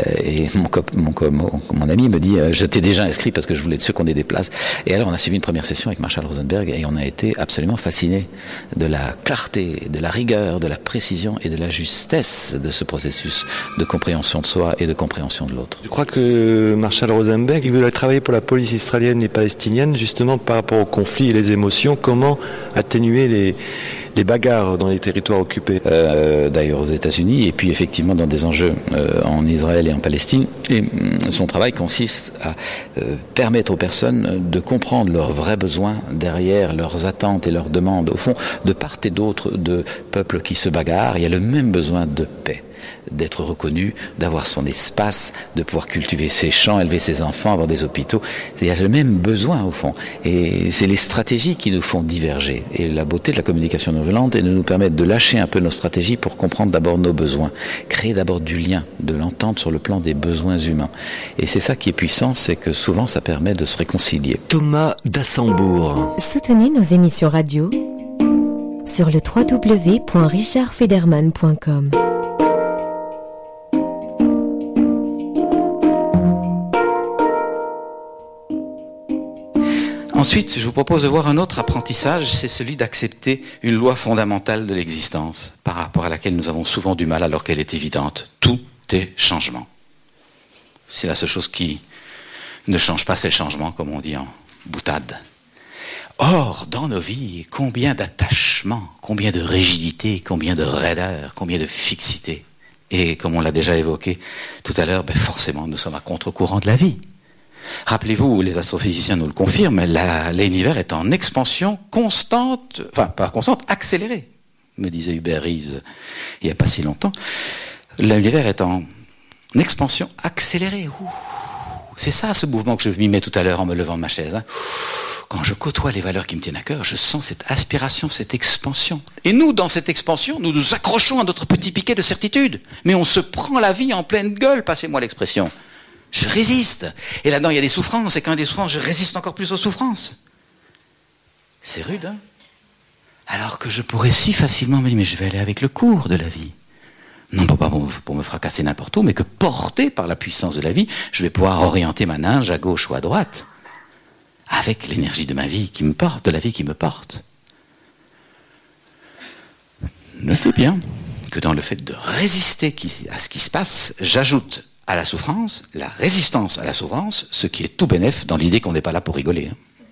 mon ami me dit je t'ai déjà inscrit parce que je voulais être sûr qu'on ait des places. Et alors on a suivi une première session avec Marshall Rosenberg et on a été absolument fascinés de la clarté, de la rigueur, de la précision et de la justesse de ce processus de compréhension de soi et de compréhension de l'autre. Je crois que Marshall Rosenberg, il voulait travailler pour la police israélienne et palestinienne justement par rapport aux conflits et les émotions, comment atténuer les bagarres dans les territoires occupés. D'ailleurs aux États-Unis et puis effectivement dans des enjeux en Israël et en Palestine. Et son travail consiste à permettre aux personnes de comprendre leurs vrais besoins derrière leurs attentes et leurs demandes. Au fond, de part et d'autre de peuples qui se bagarrent, il y a le même besoin de paix, d'être reconnu, d'avoir son espace, de pouvoir cultiver ses champs, élever ses enfants, avoir des hôpitaux. Il y a le même besoin au fond. Et c'est les stratégies qui nous font diverger. Et la beauté de la communication non violente est de nous permettre de lâcher un peu nos stratégies pour comprendre d'abord nos besoins, créer d'abord du lien, de l'entente sur le plan des besoins humains. Et c'est ça qui est puissant, c'est que souvent ça permet de se réconcilier. Thomas d'Assembourg. Soutenez nos émissions radio sur le www.richardfederman.com. Ensuite, je vous propose de voir un autre apprentissage, c'est celui d'accepter une loi fondamentale de l'existence, par rapport à laquelle nous avons souvent du mal alors qu'elle est évidente. Tout est changement. C'est la seule chose qui ne change pas, c'est le changement, comme on dit en boutade. Or, dans nos vies, combien d'attachements, combien de rigidité, combien de raideur, combien de fixité. Et comme on l'a déjà évoqué tout à l'heure, forcément, nous sommes à contre-courant de la vie. Rappelez-vous, les astrophysiciens nous le confirment, l'univers est en expansion constante, enfin pas constante, accélérée, me disait Hubert Reeves il n'y a pas si longtemps. L'univers est en expansion accélérée. C'est ça ce mouvement que je m'y mets tout à l'heure en me levant de ma chaise. Quand je côtoie les valeurs qui me tiennent à cœur, je sens cette aspiration, cette expansion. Et nous, dans cette expansion, nous nous accrochons à notre petit piquet de certitude. Mais on se prend la vie en pleine gueule, passez-moi l'expression. Je résiste. Et là-dedans, il y a des souffrances. Et quand il y a des souffrances, je résiste encore plus aux souffrances. C'est rude, hein? Alors que je pourrais si facilement me dire, mais je vais aller avec le cours de la vie. Non pas pour me fracasser n'importe où, mais que porté par la puissance de la vie, je vais pouvoir orienter ma nage à gauche ou à droite. Avec l'énergie de ma vie qui me porte, de la vie qui me porte. Notez bien que dans le fait de résister à ce qui se passe, j'ajoute à la souffrance, la résistance à la souffrance, ce qui est tout bénef dans l'idée qu'on n'est pas là pour rigoler.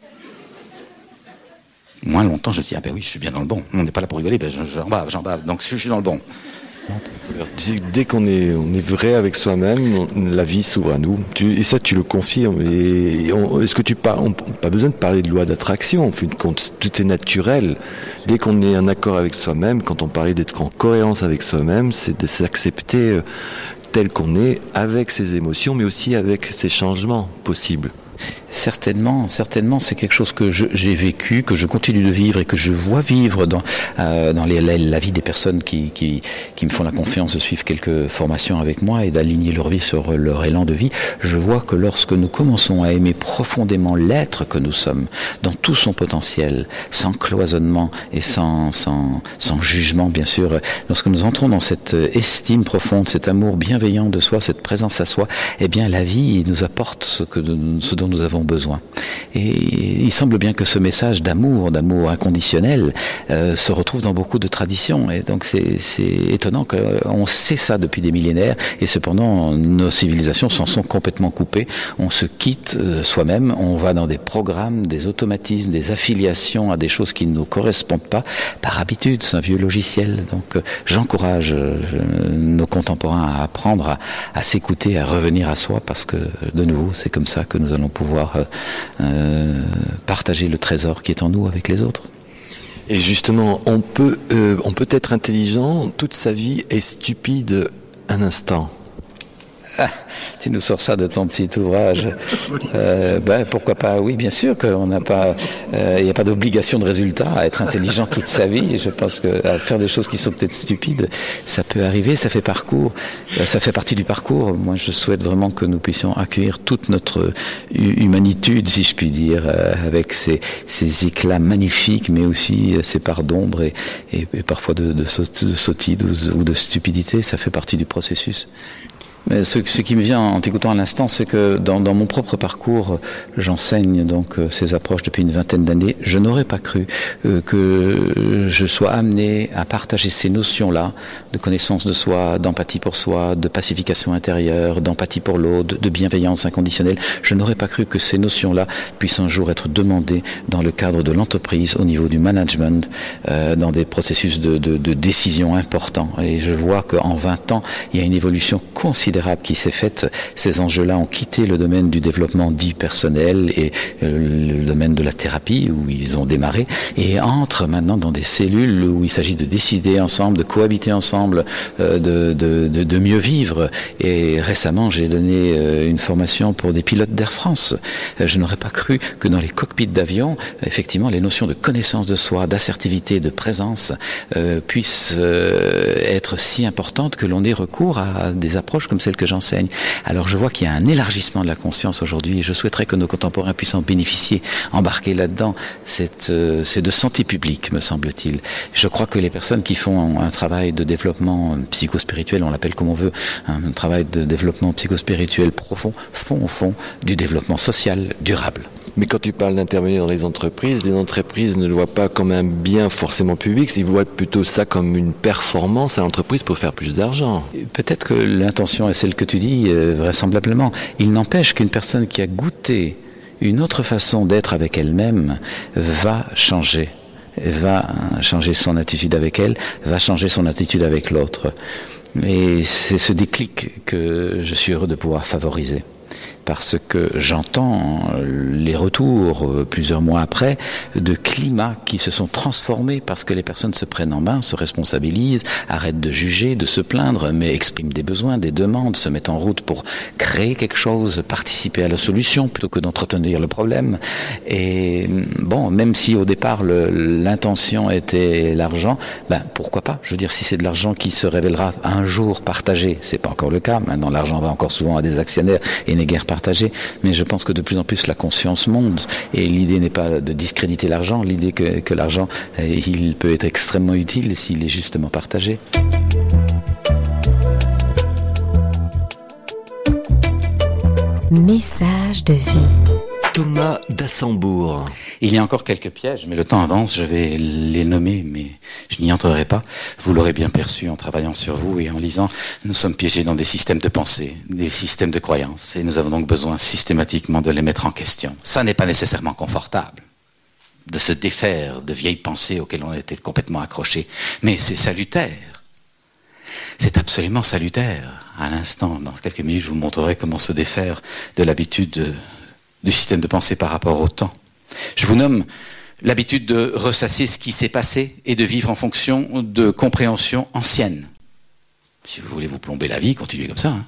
Moins longtemps, je me dis, ah ben oui, je suis bien dans le bon. On n'est pas là pour rigoler, j'en bave, donc je suis dans le bon. Dès qu'on est vrai avec soi-même, la vie s'ouvre à nous. Et ça, tu le confirmes. Est-ce que on n'a pas besoin de parler de loi d'attraction? En fin de compte, tout est naturel. Dès qu'on est en accord avec soi-même, quand on parlait d'être en cohérence avec soi-même, c'est de s'accepter tel qu'on est, avec ses émotions, mais aussi avec ses changements possibles. Certainement, c'est quelque chose que j'ai vécu, que je continue de vivre et que je vois vivre dans la vie des personnes qui me font la confiance de suivre quelques formations avec moi et d'aligner leur vie sur leur élan de vie. Je vois que lorsque nous commençons à aimer profondément l'être que nous sommes, dans tout son potentiel, sans cloisonnement et sans jugement bien sûr, lorsque nous entrons dans cette estime profonde, cet amour bienveillant de soi, cette présence à soi, eh bien la vie nous apporte ce dont nous avons besoin. Et il semble bien que ce message d'amour inconditionnel se retrouve dans beaucoup de traditions. Et donc c'est étonnant qu'on sait ça depuis des millénaires et cependant nos civilisations s'en sont complètement coupées. On se quitte soi-même, on va dans des programmes, des automatismes, des affiliations à des choses qui ne nous correspondent pas par habitude. C'est un vieux logiciel. Donc j'encourage nos contemporains à apprendre à s'écouter, à revenir à soi parce que de nouveau c'est comme ça que nous allons pouvoir partager le trésor qui est en nous avec les autres. Et justement, on peut être intelligent toute sa vie et stupide un instant. Tu nous sors ça de ton petit ouvrage. Pourquoi pas? Oui, bien sûr qu'on n'a pas, il n'y a pas d'obligation de résultat à être intelligent toute sa vie. Je pense que à faire des choses qui sont peut-être stupides, ça peut arriver. Ça fait partie du parcours. Moi, je souhaite vraiment que nous puissions accueillir toute notre humanitude, si je puis dire, avec ces éclats magnifiques, mais aussi ces parts d'ombre et parfois de sottise ou de stupidité. Ça fait partie du processus. Mais ce qui me vient en t'écoutant à l'instant, c'est que dans mon propre parcours, j'enseigne donc ces approches depuis une vingtaine d'années. Je n'aurais pas cru que je sois amené à partager ces notions-là de connaissance de soi, d'empathie pour soi, de pacification intérieure, d'empathie pour l'autre, de bienveillance inconditionnelle. Je n'aurais pas cru que ces notions-là puissent un jour être demandées dans le cadre de l'entreprise, au niveau du management, dans des processus de décision importants. Et je vois qu'en 20 ans, il y a une évolution considérable qui s'est faite. Ces enjeux-là ont quitté le domaine du développement dit personnel et le domaine de la thérapie où ils ont démarré et entrent maintenant dans des cellules où il s'agit de décider ensemble, de cohabiter ensemble, de mieux vivre. Et récemment, j'ai donné une formation pour des pilotes d'Air France. Je n'aurais pas cru que dans les cockpits d'avion, effectivement, les notions de connaissance de soi, d'assertivité, de présence puissent être si importantes que l'on ait recours à des approches comme celle que j'enseigne. Alors je vois qu'il y a un élargissement de la conscience aujourd'hui et je souhaiterais que nos contemporains puissent en bénéficier, embarquer là-dedans. C'est de santé publique, me semble-t-il. Je crois que les personnes qui font un travail de développement psychospirituel, on l'appelle comme on veut, un travail de développement psychospirituel profond, font au fond du développement social durable. Mais quand tu parles d'intervenir dans les entreprises ne le voient pas comme un bien forcément public, ils voient plutôt ça comme une performance à l'entreprise pour faire plus d'argent. Peut-être que l'intention est celle que tu dis, vraisemblablement. Il n'empêche qu'une personne qui a goûté une autre façon d'être avec elle-même va changer son attitude avec elle, va changer son attitude avec l'autre. Et c'est ce déclic que je suis heureux de pouvoir favoriser. Parce que j'entends les retours, plusieurs mois après, de climats qui se sont transformés parce que les personnes se prennent en main, se responsabilisent, arrêtent de juger, de se plaindre, mais expriment des besoins, des demandes, se mettent en route pour créer quelque chose, participer à la solution plutôt que d'entretenir le problème. Et bon, même si au départ l'intention était l'argent, pourquoi pas? Je veux dire, si c'est de l'argent qui se révélera un jour partagé, c'est pas encore le cas. Maintenant, l'argent va encore souvent à des actionnaires et n'est guère partagé, mais je pense que de plus en plus la conscience monte et l'idée n'est pas de discréditer l'argent, l'idée que l'argent il peut être extrêmement utile s'il est justement partagé. Message de vie. Thomas d'Assembourg. Il y a encore quelques pièges, mais le temps avance, je vais les nommer, mais je n'y entrerai pas. Vous l'aurez bien perçu en travaillant sur vous et en lisant. Nous sommes piégés dans des systèmes de pensée, des systèmes de croyances, et nous avons donc besoin systématiquement de les mettre en question. Ça n'est pas nécessairement confortable de se défaire de vieilles pensées auxquelles on était complètement accroché, mais c'est salutaire. C'est absolument salutaire. À l'instant, dans quelques minutes, je vous montrerai comment se défaire de l'habitude du système de pensée par rapport au temps. Je vous nomme l'habitude de ressasser ce qui s'est passé et de vivre en fonction de compréhensions anciennes. Si vous voulez vous plomber la vie, continuez comme ça.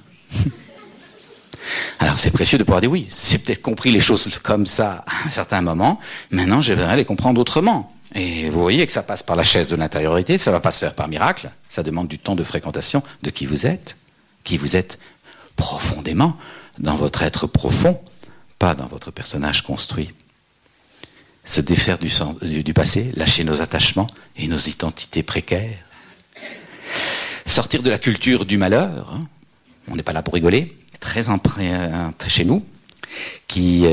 Alors c'est précieux de pouvoir dire oui, j'ai peut-être compris les choses comme ça à un certain moment, maintenant je vais les comprendre autrement. Et vous voyez que ça passe par la chaise de l'intériorité, ça ne va pas se faire par miracle, ça demande du temps de fréquentation de qui vous êtes profondément, dans votre être profond, pas dans votre personnage construit. Se défaire du passé, lâcher nos attachements et nos identités précaires. Sortir de la culture du malheur, on n'est pas là pour rigoler, très empreinte chez nous, qui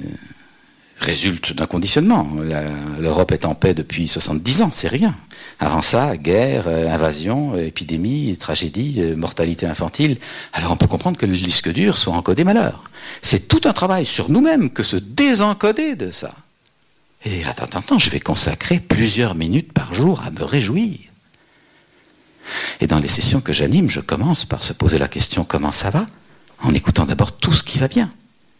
résulte d'un conditionnement. L'Europe est en paix depuis 70 ans, c'est rien. Avant ça, guerre, invasion, épidémie, tragédie, mortalité infantile. Alors on peut comprendre que le disque dur soit encodé malheur. C'est tout un travail sur nous-mêmes que se désencoder de ça. Et attends, je vais consacrer plusieurs minutes par jour à me réjouir. Et dans les sessions que j'anime, je commence par se poser la question « Comment ça va ?», en écoutant d'abord tout ce qui va bien.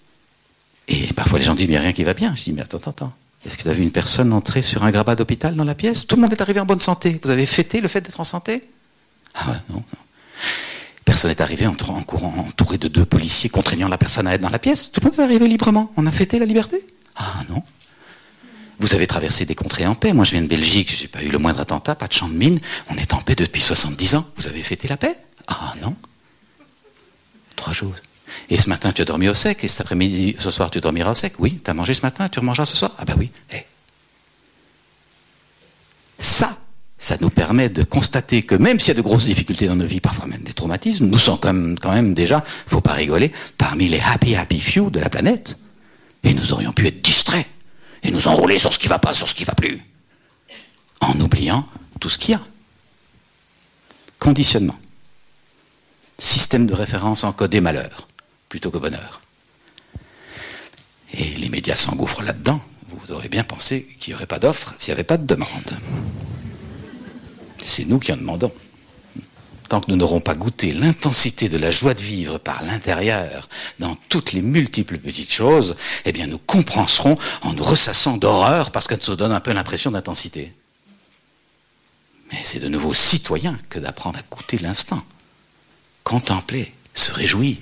Et parfois les gens disent « Mais il n'y a rien qui va bien ». Je dis « Mais attends. Est-ce que tu as vu une personne entrer sur un grabat d'hôpital dans la pièce ? Tout le monde est arrivé en bonne santé. Vous avez fêté le fait d'être en santé ? Ah ouais, non. Personne n'est arrivé en courant entouré de 2 policiers contraignant la personne à être dans la pièce. Tout le monde est arrivé librement. On a fêté la liberté? Ah non. Vous avez traversé des contrées en paix. Moi, je viens de Belgique, j'ai pas eu le moindre attentat, pas de champ de mine. On est en paix depuis 70 ans. Vous avez fêté la paix? Ah non. 3 jours. Et ce matin, tu as dormi au sec, et cet après-midi, ce soir, tu dormiras au sec? Oui. Tu as mangé ce matin, tu remangeras ce soir? Ah bah oui. Hey. Ça nous permet de constater que même s'il y a de grosses difficultés dans nos vies, parfois même des traumatismes, nous sommes quand même déjà, faut pas rigoler, parmi les happy few de la planète. Et nous aurions pu être distraits et nous enrouler sur ce qui va pas, sur ce qui va plus, en oubliant tout ce qu'il y a. Conditionnement. Système de référence encodé malheur, plutôt que bonheur. Et les médias s'engouffrent là-dedans. Vous aurez bien pensé qu'il n'y aurait pas d'offre s'il n'y avait pas de demande. C'est nous qui en demandons. Tant que nous n'aurons pas goûté l'intensité de la joie de vivre par l'intérieur, dans toutes les multiples petites choses, eh bien nous compenserons en nous ressassant d'horreur parce qu'elle nous donne un peu l'impression d'intensité. Mais c'est de nouveau citoyen que d'apprendre à goûter l'instant. Contempler, se réjouir.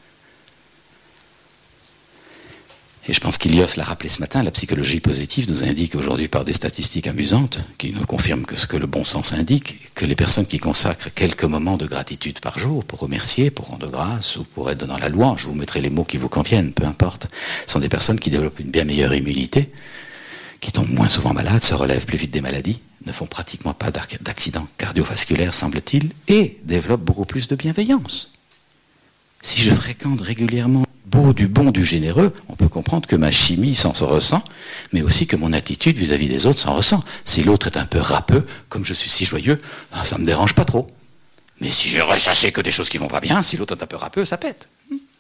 Et je pense qu'Ilios l'a rappelé ce matin, la psychologie positive nous indique aujourd'hui par des statistiques amusantes, qui nous confirment que ce que le bon sens indique, que les personnes qui consacrent quelques moments de gratitude par jour, pour remercier, pour rendre grâce, ou pour être dans la louange, je vous mettrai les mots qui vous conviennent, peu importe, sont des personnes qui développent une bien meilleure immunité, qui tombent moins souvent malades, se relèvent plus vite des maladies, ne font pratiquement pas d'accidents cardiovasculaires, semble-t-il, et développent beaucoup plus de bienveillance. Si je fréquente régulièrement du bon, du généreux, on peut comprendre que ma chimie s'en se ressent, mais aussi que mon attitude vis-à-vis des autres s'en ressent. Si l'autre est un peu râpeux, comme je suis si joyeux, ça ne me dérange pas trop. Mais si je ressassais que des choses qui vont pas bien, si l'autre est un peu râpeux, ça pète.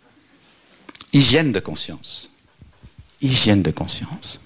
Hygiène de conscience. Hygiène de conscience.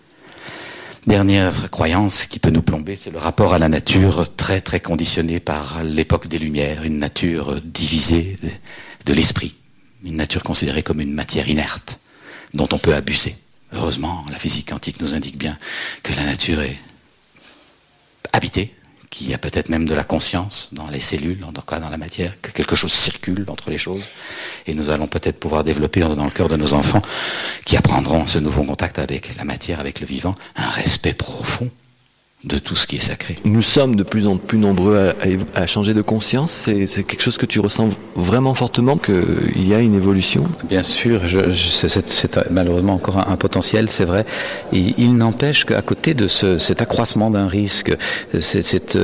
Dernière croyance qui peut nous plomber, c'est le rapport à la nature très très conditionné par l'époque des Lumières, une nature divisée de l'esprit, une nature considérée comme une matière inerte, dont on peut abuser. Heureusement, la physique quantique nous indique bien que la nature est habitée, qu'il y a peut-être même de la conscience dans les cellules, en tout cas dans la matière, que quelque chose circule entre les choses. Et nous allons peut-être pouvoir développer dans le cœur de nos enfants, qui apprendront ce nouveau contact avec la matière, avec le vivant, un respect profond de tout ce qui est sacré. Nous sommes de plus en plus nombreux à changer de conscience. C'est quelque chose que tu ressens vraiment fortement, qu'il y a une évolution? Bien sûr, c'est malheureusement encore un potentiel, c'est vrai. Et il n'empêche qu'à côté de cet accroissement d'un risque, cette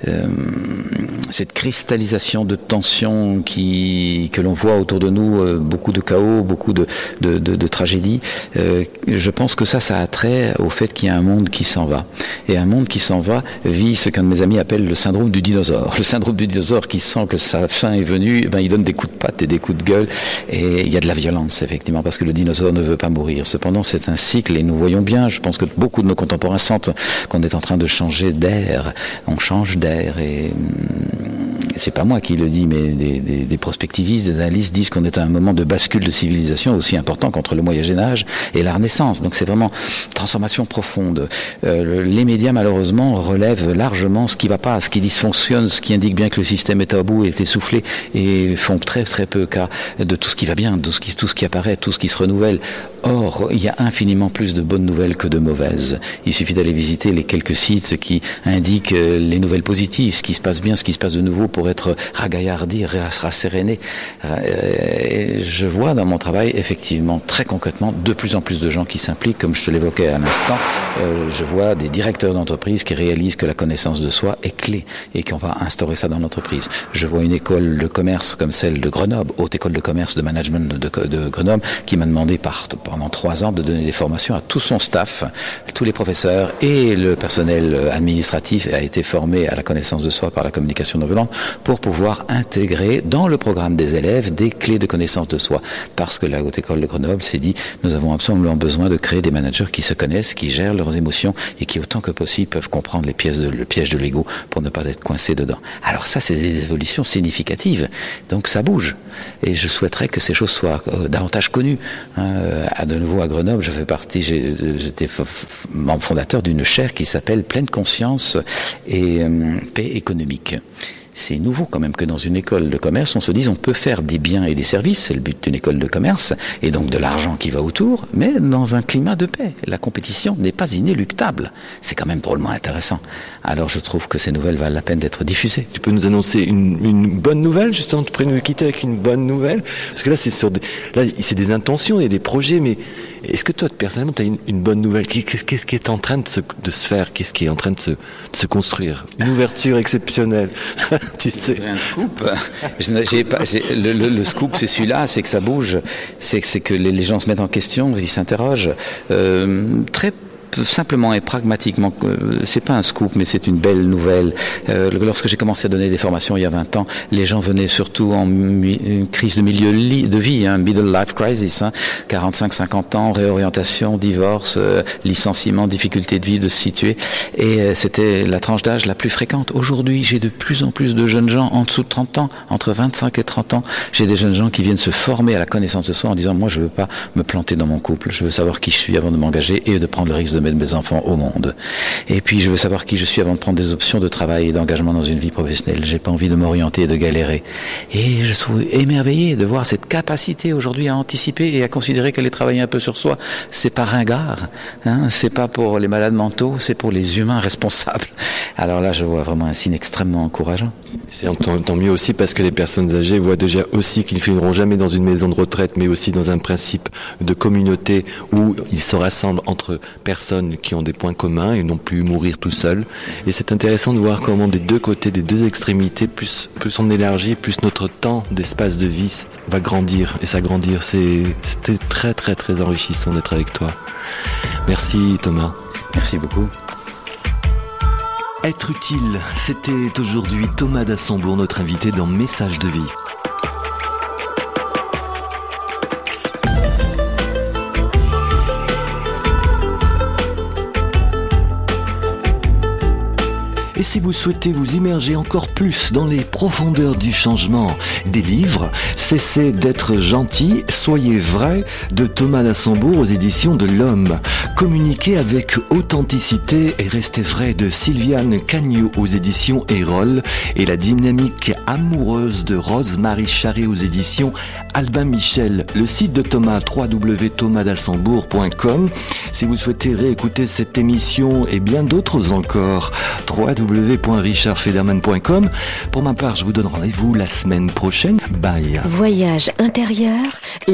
cristallisation de tensions que l'on voit autour de nous, beaucoup de chaos, beaucoup de tragédies, je pense que ça a trait au fait qu'il y a un monde qui s'en va. Et un monde qui s'en va vit ce qu'un de mes amis appelle le syndrome du dinosaure. Le syndrome du dinosaure qui sent que sa fin est venue, il donne des coups de patte et des coups de gueule, et il y a de la violence effectivement parce que le dinosaure ne veut pas mourir. Cependant, c'est un cycle et nous voyons bien, je pense que beaucoup de nos contemporains sentent qu'on est en train de changer d'air. On change d'air et c'est pas moi qui le dis, mais des prospectivistes, des analystes disent qu'on est à un moment de bascule de civilisation aussi important qu'entre le Moyen-Âge et la Renaissance. Donc c'est vraiment transformation profonde. Les médias malheureusement relèvent largement ce qui va pas, ce qui dysfonctionne, ce qui indique bien que le système est à bout, est essoufflé, et font très très peu cas de tout ce qui va bien, de tout ce qui apparaît, tout ce qui se renouvelle. Or, il y a infiniment plus de bonnes nouvelles que de mauvaises. Il suffit d'aller visiter les quelques sites qui indiquent les nouvelles positives, ce qui se passe bien, ce qui se passe de nouveau pour être ragaillardi, rasséréné. Je vois dans mon travail, effectivement, très concrètement, de plus en plus de gens qui s'impliquent, comme je te l'évoquais à l'instant. Je vois des directeurs d'entreprise qui réalisent que la connaissance de soi est clé et qu'on va instaurer ça dans l'entreprise. Je vois une école de commerce comme celle de Grenoble, haute école de commerce de management de Grenoble, qui m'a demandé pendant 3 ans de donner des formations à tout son staff, tous les professeurs et le personnel administratif a été formé à la connaissance de soi par la communication non violente pour pouvoir intégrer dans le programme des élèves des clés de connaissance de soi. Parce que la haute école de Grenoble s'est dit, nous avons absolument besoin de créer des managers qui se connaissent, qui gèrent leurs émotions et qui autant que possible peuvent comprendre le piège de l'ego pour ne pas être coincés dedans. Alors ça, c'est des évolutions significatives. Donc ça bouge. Et je souhaiterais que ces choses soient davantage connues. De nouveau à Grenoble, j'étais membre fondateur d'une chaire qui s'appelle Pleine Conscience et Paix économique. c'est nouveau quand même que dans une école de commerce, on se dise on peut faire des biens et des services, c'est le but d'une école de commerce, et donc de l'argent qui va autour, mais dans un climat de paix. La compétition n'est pas inéluctable. C'est quand même drôlement intéressant. Alors je trouve que ces nouvelles valent la peine d'être diffusées. Tu peux nous annoncer une bonne nouvelle, justement, tu pourrais nous quitter avec une bonne nouvelle? Parce que là, c'est des intentions, il y a des projets, mais est-ce que toi, personnellement, tu as une bonne nouvelle? Qu'est-ce qui est en train de se faire? Qu'est-ce qui est en train de se construire? Une ouverture exceptionnelle. Tu sais. Un scoop. Le scoop, c'est celui-là, c'est que ça bouge, c'est que les gens se mettent en question, ils s'interrogent. Très simplement et pragmatiquement, c'est pas un scoop, mais c'est une belle nouvelle. Lorsque j'ai commencé à donner des formations il y a 20 ans, les gens venaient surtout en crise de milieu de vie, middle life crisis, 45-50 ans, réorientation, divorce, licenciement, difficulté de vie, de se situer, et c'était la tranche d'âge la plus fréquente. Aujourd'hui, j'ai de plus en plus de jeunes gens en dessous de 30 ans, entre 25 et 30 ans, j'ai des jeunes gens qui viennent se former à la connaissance de soi en disant, moi je veux pas me planter dans mon couple, je veux savoir qui je suis avant de m'engager et de prendre le risque de mettre mes enfants au monde. Et puis je veux savoir qui je suis avant de prendre des options de travail et d'engagement dans une vie professionnelle. J'ai pas envie de m'orienter et de galérer. Et je trouve émerveillé de voir cette capacité aujourd'hui à anticiper et à considérer qu'aller travailler un peu sur soi, c'est pas ringard, c'est pas pour les malades mentaux, c'est pour les humains responsables. Alors là, je vois vraiment un signe extrêmement encourageant. C'est tant mieux aussi parce que les personnes âgées voient déjà aussi qu'ils ne finiront jamais dans une maison de retraite, mais aussi dans un principe de communauté où ils se rassemblent entre personnes qui ont des points communs et non plus mourir tout seul. Et c'est intéressant de voir comment des deux côtés, des deux extrémités, plus on élargit, plus notre temps d'espace de vie va grandir et s'agrandir. C'était très très très enrichissant d'être avec toi. Merci Thomas. Merci beaucoup. Être utile, c'était aujourd'hui Thomas d'Assembourg, notre invité dans Message de vie. Et si vous souhaitez vous immerger encore plus dans les profondeurs du changement des livres, Cessez d'être gentil, soyez vrai de Thomas d'Assembourg aux éditions de l'Homme. Communiquez avec authenticité et restez vrai de Sylviane Cagnou aux éditions Erol et la dynamique amoureuse de Rose-Marie Charret aux éditions Albin Michel. Le site de Thomas, www.thomasdassembourg.com. Si vous souhaitez réécouter cette émission et bien d'autres encore, www.richardfederman.com. Pour ma part, je vous donne rendez-vous la semaine prochaine. Bye. Voyage intérieur.